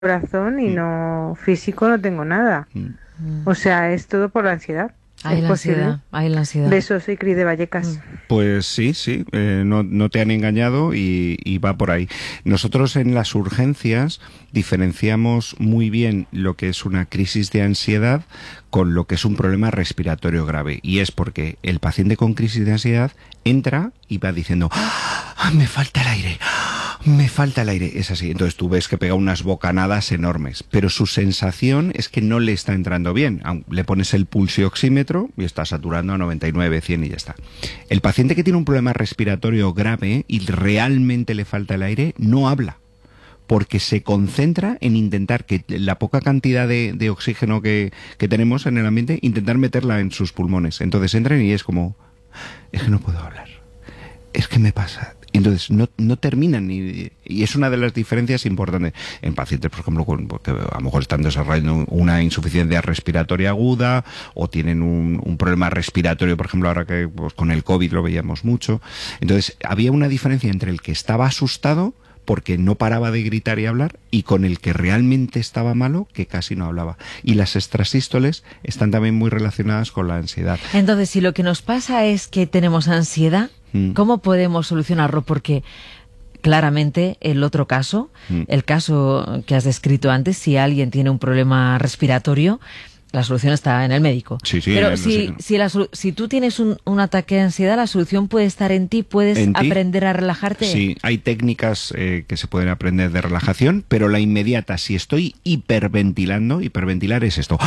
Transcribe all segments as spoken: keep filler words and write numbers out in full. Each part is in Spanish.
corazón y no físico, no tengo nada. Mm. O sea, es todo por la ansiedad. Hay ¿Es la posible? ansiedad, hay la ansiedad. Besos, soy Cris de Vallecas. Pues sí, sí, eh, no, no te han engañado y, y va por ahí. Nosotros en las urgencias diferenciamos muy bien lo que es una crisis de ansiedad con lo que es un problema respiratorio grave. Y es porque el paciente con crisis de ansiedad entra y va diciendo ¡ah, me falta el aire! Me falta el aire, es así. Entonces tú ves que pega unas bocanadas enormes, pero su sensación es que no le está entrando bien. Le pones el pulsioxímetro y está saturando a noventa y nueve, cien y ya está. El paciente que tiene un problema respiratorio grave y realmente le falta el aire, no habla, porque se concentra en intentar que la poca cantidad de, de oxígeno que, que tenemos en el ambiente, intentar meterla en sus pulmones. Entonces entran y es como, es que no puedo hablar, es que me pasa... Entonces no, no terminan y, y es una de las diferencias importantes en pacientes, por ejemplo, con, que a lo mejor están desarrollando una insuficiencia respiratoria aguda o tienen un, un problema respiratorio, por ejemplo, ahora que pues, con el COVID lo veíamos mucho. Entonces había una diferencia entre el que estaba asustado porque no paraba de gritar y hablar y con el que realmente estaba malo, que casi no hablaba. Y las extrasístoles están también muy relacionadas con la ansiedad. Entonces, si lo que nos pasa es que tenemos ansiedad, ¿cómo podemos solucionarlo? Porque claramente el otro caso, mm. el caso que has descrito antes, si alguien tiene un problema respiratorio, la solución está en el médico. Sí, sí, Pero el, si, sí. si, la, si tú tienes un, un ataque de ansiedad, la solución puede estar en ti, puedes ¿En ti? aprender a relajarte. Sí, hay técnicas eh, que se pueden aprender de relajación, pero la inmediata, si estoy hiperventilando, hiperventilar es esto.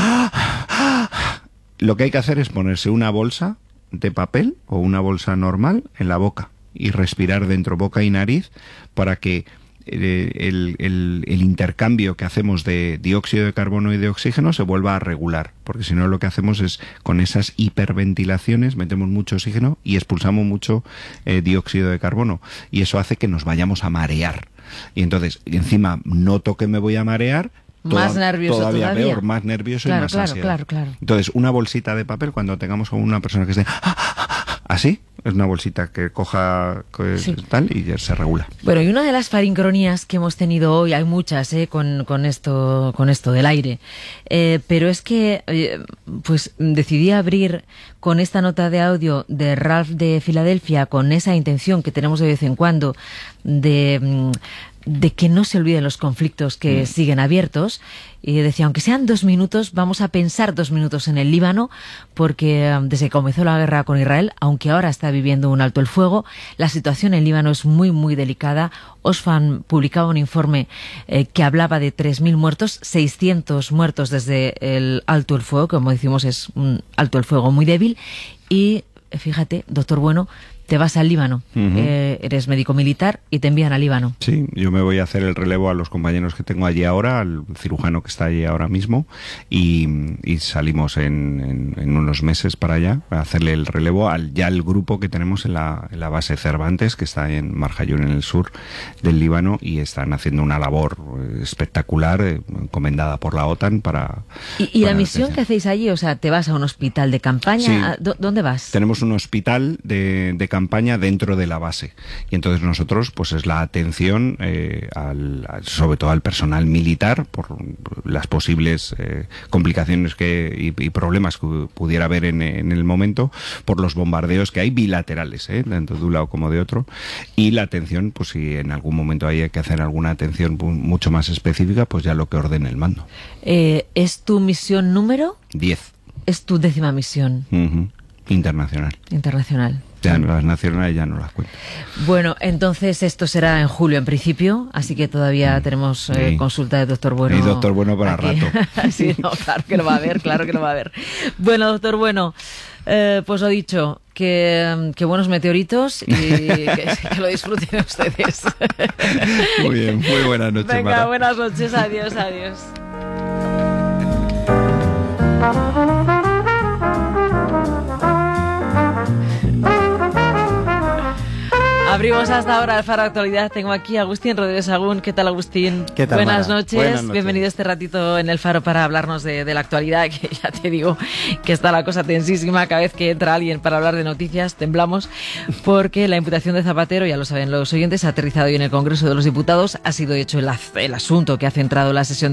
Lo que hay que hacer es ponerse una bolsa de papel o una bolsa normal en la boca y respirar dentro boca y nariz para que eh, el, el, el intercambio que hacemos de dióxido de carbono y de oxígeno se vuelva a regular, porque si no lo que hacemos es con esas hiperventilaciones metemos mucho oxígeno y expulsamos mucho eh, dióxido de carbono y eso hace que nos vayamos a marear y entonces encima noto que me voy a marear. Más Toda, nervioso todavía, todavía. peor, más nervioso claro, y más claro, ansiedad. Claro, claro. Entonces, una bolsita de papel, cuando tengamos a una persona que esté así, es una bolsita que coja que sí. tal y ya se regula. Bueno, y una de las farincronías que hemos tenido hoy, hay muchas eh, con, con, esto, con esto del aire, eh, pero es que eh, pues decidí abrir con esta nota de audio de Ralph de Filadelfia, con esa intención que tenemos de vez en cuando de... de que no se olviden los conflictos que mm. siguen abiertos. Y decía, aunque sean dos minutos, vamos a pensar dos minutos en el Líbano, porque um, desde que comenzó la guerra con Israel, aunque ahora está viviendo un alto el fuego, la situación en Líbano es muy, muy delicada. Oxfam publicaba un informe eh, que hablaba de tres mil muertos, seiscientos muertos desde el alto el fuego, que como decimos es un alto el fuego muy débil. Y fíjate, doctor Bueno, te vas al Líbano, uh-huh. eh, eres médico militar y te envían al Líbano. Sí, yo me voy a hacer el relevo a los compañeros que tengo allí ahora, al cirujano que está allí ahora mismo, y, y salimos en, en, en unos meses para allá a hacerle el relevo al ya el grupo que tenemos en la, en la base Cervantes, que está en Marjayún, en el sur del Líbano, y están haciendo una labor espectacular, eh, encomendada por la OTAN para... ¿Y, y para la misión que hacéis allí? O sea, ¿te vas a un hospital de campaña? Sí. ¿Dónde vas? Tenemos un hospital de, de campaña dentro de la base y entonces nosotros pues es la atención eh, al, al, sobre todo al personal militar por las posibles eh, complicaciones que y, y problemas que pudiera haber en, en el momento por los bombardeos que hay bilaterales eh, tanto de un lado como de otro y la atención pues si en algún momento hay que hacer alguna atención mucho más específica pues ya lo que ordene el mando. Eh, ¿es tu misión número? diez. Es tu décima misión. Uh-huh. Internacional. Internacional. Ya las nacionales ya no las cuento. Bueno, entonces esto será en julio en principio, así que todavía mm, tenemos eh, sí. consulta de doctor Bueno. Y doctor Bueno para aquí. rato. Sí, no, claro que lo va a haber, claro que lo va a haber. Bueno, doctor Bueno, eh, pues lo dicho, que, que buenos meteoritos y que, que lo disfruten ustedes. Muy bien, muy buenas noches, Venga, Mara. buenas noches, adiós, adiós. Abrimos hasta ahora el Faro Actualidad. Tengo aquí a Agustín Rodríguez Sagún. ¿Qué tal, Agustín? ¿Qué tal, Buenas Mara? noches. Buenas noches. Bienvenido este ratito en el Faro para hablarnos de, de la actualidad, que ya te digo que está la cosa tensísima. Cada vez que entra alguien para hablar de noticias, temblamos, porque la imputación de Zapatero, ya lo saben los oyentes, ha aterrizado hoy en el Congreso de los Diputados. Ha sido hecho el, el asunto que ha centrado la sesión